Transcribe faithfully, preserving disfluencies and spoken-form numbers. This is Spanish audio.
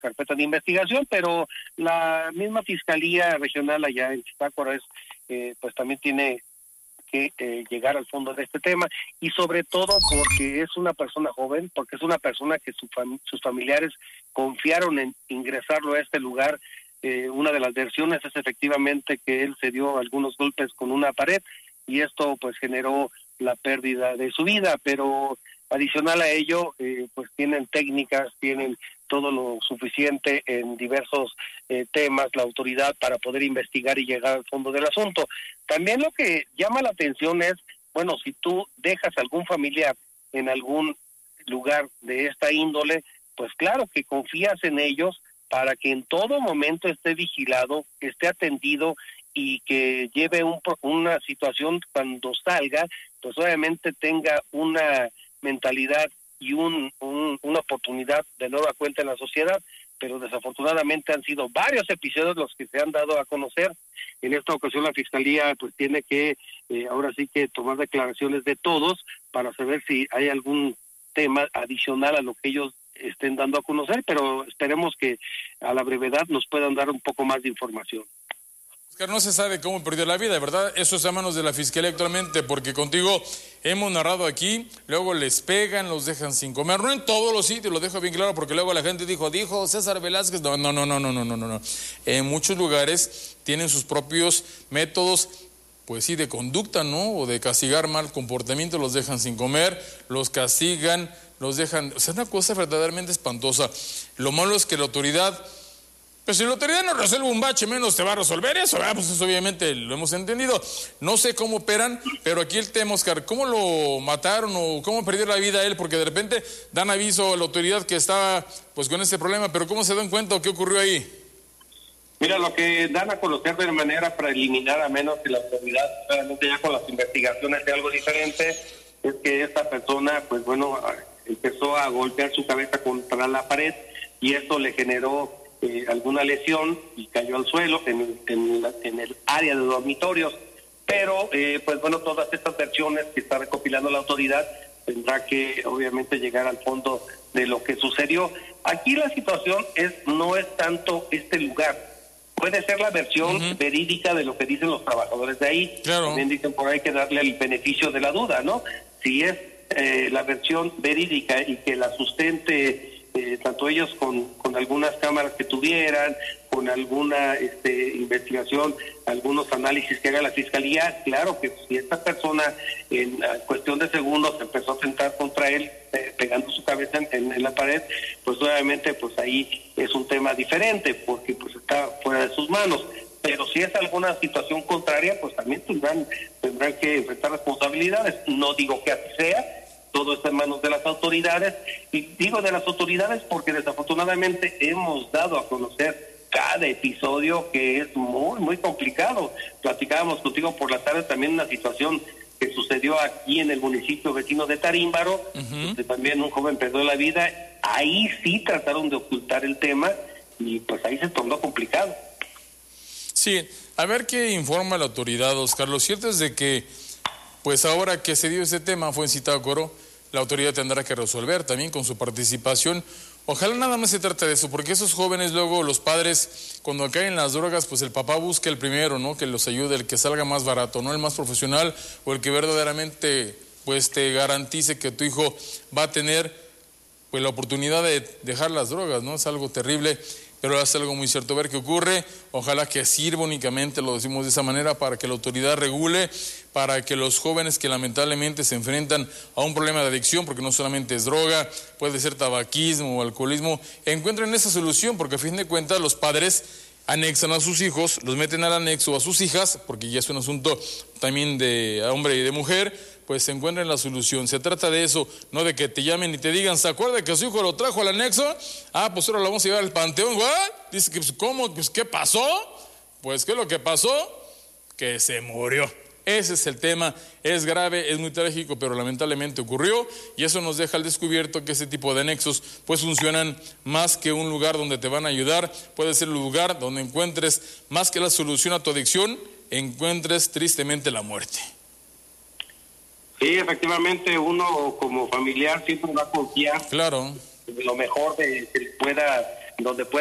carpeta de investigación, pero la misma Fiscalía Regional allá en Zitácuaro es, eh, pues también tiene que eh, llegar al fondo de este tema, y sobre todo porque es una persona joven, porque es una persona que su fam- sus familiares confiaron en ingresarlo a este lugar. Eh, una de las versiones es efectivamente que él se dio algunos golpes con una pared y esto pues generó la pérdida de su vida, pero adicional a ello, eh, pues tienen técnicas, tienen todo lo suficiente en diversos eh, temas, la autoridad para poder investigar y llegar al fondo del asunto. También lo que llama la atención es, bueno, si tú dejas a algún familiar en algún lugar de esta índole, pues claro que confías en ellos para que en todo momento esté vigilado, esté atendido y que lleve un, una situación cuando salga, pues obviamente tenga una mentalidad y un, un, una oportunidad de nueva cuenta en la sociedad, pero desafortunadamente han sido varios episodios los que se han dado a conocer. En esta ocasión la Fiscalía pues tiene que, eh, ahora sí que tomar declaraciones de todos para saber si hay algún tema adicional a lo que ellos estén dando a conocer, pero esperemos que a la brevedad nos puedan dar un poco más de información. Oscar, no se sabe cómo perdió la vida, ¿verdad? Eso es a manos de la Fiscalía actualmente, porque contigo hemos narrado aquí, luego les pegan, los dejan sin comer, no en todos los sitios, lo dejo bien claro, porque luego la gente dijo, dijo César Velázquez, no, no, no, no, no, no, no, no. En muchos lugares tienen sus propios métodos, pues sí, de conducta, ¿no? O de castigar mal comportamiento, los dejan sin comer, los castigan, los dejan, o sea, una cosa verdaderamente espantosa. Lo malo es que la autoridad, pues si la autoridad no resuelve un bache, menos te va a resolver eso, ¿verdad? Pues eso obviamente lo hemos entendido. No sé cómo operan, pero aquí el tema, Oscar, ¿cómo lo mataron o cómo perdió la vida él? Porque de repente dan aviso a la autoridad que estaba pues con este problema, pero ¿cómo se dan cuenta o qué ocurrió ahí? Mira, lo que dan a conocer de manera preliminar, a menos que la autoridad, realmente ya con las investigaciones de algo diferente, es que esta persona, pues bueno, empezó a golpear su cabeza contra la pared y esto le generó eh, alguna lesión y cayó al suelo en, en, la, en el área de dormitorios. Pero, eh, pues bueno, todas estas versiones que está recopilando la autoridad tendrá que, obviamente, llegar al fondo de lo que sucedió. Aquí la situación es no es tanto este lugar. Puede ser la versión uh-huh. verídica de lo que dicen los trabajadores de ahí. Claro. También dicen por ahí que darle el beneficio de la duda, ¿no? Si es eh, la versión verídica y que la sustente eh, tanto ellos con, con algunas cámaras que tuvieran, con alguna este, investigación, algunos análisis que haga la Fiscalía, claro que si esta persona en cuestión de segundos empezó a atentar contra él, eh, pegando su cabeza en, en la pared, pues obviamente pues ahí es un tema diferente, porque pues está fuera de sus manos. Pero si es alguna situación contraria, pues también tendrán, tendrán que enfrentar responsabilidades. No digo que así sea, todo está en manos de las autoridades, y digo de las autoridades porque desafortunadamente hemos dado a conocer cada episodio que es muy, muy complicado. Platicábamos contigo por la tarde también una situación que sucedió aquí en el municipio vecino de Tarímbaro, uh-huh. donde también un joven perdió la vida. Ahí sí trataron de ocultar el tema y pues ahí se tornó complicado. Sí, a ver qué informa la autoridad, Oscar. Lo cierto es de que pues ahora que se dio ese tema, fue en Zitácuaro, la autoridad tendrá que resolver también con su participación. Ojalá nada más se trate de eso, porque esos jóvenes luego, los padres, cuando caen en las drogas, pues el papá busca el primero, ¿no? Que los ayude, el que salga más barato, no el más profesional o el que verdaderamente pues te garantice que tu hijo va a tener pues la oportunidad de dejar las drogas, ¿no? Es algo terrible. Pero es algo muy cierto ver qué ocurre. Ojalá que sirva únicamente, lo decimos de esa manera, para que la autoridad regule, para que los jóvenes que lamentablemente se enfrentan a un problema de adicción, porque no solamente es droga, puede ser tabaquismo o alcoholismo, encuentren esa solución, porque a fin de cuentas los padres anexan a sus hijos, los meten al anexo a sus hijas, porque ya es un asunto también de hombre y de mujer, pues se encuentren la solución. Se trata de eso, no de que te llamen y te digan, ¿se acuerda que su hijo lo trajo al anexo? Ah, pues ahora lo vamos a llevar al panteón. ¿What? Dice que, ¿cómo? Pues, ¿qué pasó? Pues, ¿qué es lo que pasó? Que se murió. Ese es el tema, es grave, es muy trágico, pero lamentablemente ocurrió, y eso nos deja al descubierto que ese tipo de anexos pues funcionan más que un lugar donde te van a ayudar. Puede ser un lugar donde encuentres más que la solución a tu adicción, encuentres tristemente la muerte. Sí, efectivamente, uno como familiar siempre va a confiar claro. en lo mejor de que pueda donde puede